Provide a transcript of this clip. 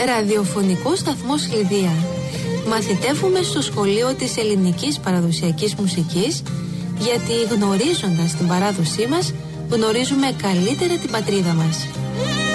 Ραδιοφωνικό σταθμό Χλιδία. Μαθητεύουμε στο σχολείο της ελληνικής παραδοσιακής μουσικής, γιατί γνωρίζοντας την παράδοσή μας, γνωρίζουμε καλύτερα την πατρίδα μας.